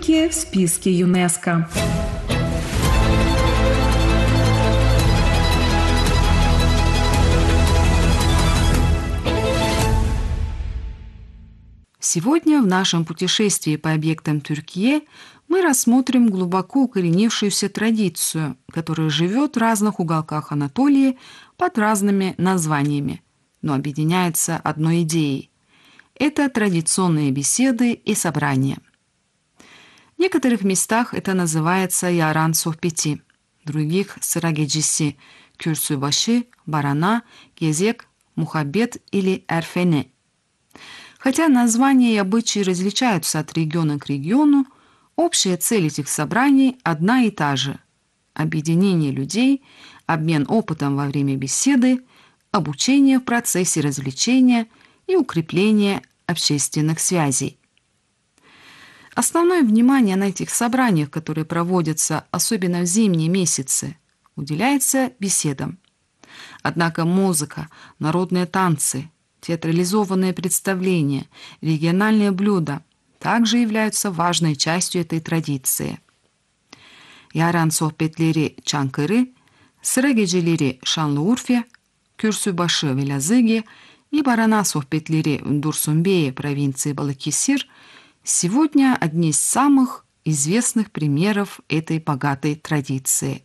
Тюркия в списке ЮНЕСКО. Сегодня в нашем путешествии по объектам Тюркии мы рассмотрим глубоко укоренившуюся традицию, которая живет в разных уголках Анатолии под разными названиями, но объединяется одной идеей. Это традиционные беседы и собрания. В некоторых местах это называется Яран Сохбети, в других – Сырагеджиси, Кюрсюбаши, Барана, Гезек, Мухаббет или Эрфене. Хотя названия и обычаи различаются от региона к региону, общая цель этих собраний одна и та же – объединение людей, обмен опытом во время беседы, обучение в процессе развлечения и укрепление общественных связей. Основное внимание на этих собраниях, которые проводятся особенно в зимние месяцы, уделяется беседам. Однако музыка, народные танцы, театрализованные представления, региональные блюда также являются важной частью этой традиции. Yaran sohbetleri Çankırı, Sıra geceleri Şanlıurfa, Kürsübaşı ve Lazıgi и Барана sohbetleri в Дурсумбее провинции Балакесир сегодня одни из самых известных примеров этой богатой традиции.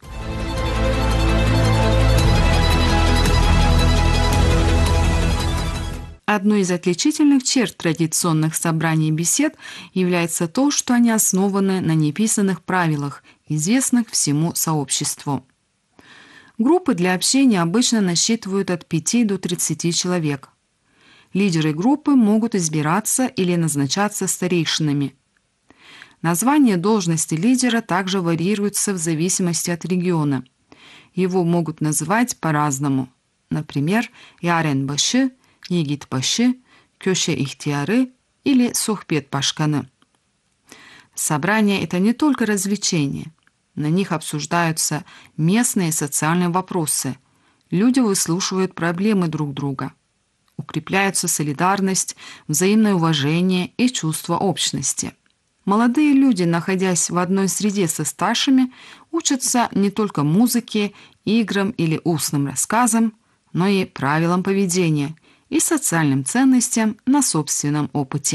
Одной из отличительных черт традиционных собраний и бесед является то, что они основаны на неписанных правилах, известных всему сообществу. Группы для общения обычно насчитывают от 5 до 30 человек. Лидеры группы могут избираться или назначаться старейшинами. Название должности лидера также варьируется в зависимости от региона. Его могут называть по-разному. Например, Яренбаşı, Егитбаşı, Köşe ihtiyarı или Сохбет Башканы. Собрания – это не только развлечения. На них обсуждаются местные социальные вопросы. Люди выслушивают проблемы друг друга. Укрепляются солидарность, взаимное уважение и чувство общности. Молодые люди, находясь в одной среде со старшими, учатся не только музыке, играм или устным рассказам, но и правилам поведения и социальным ценностям на собственном опыте.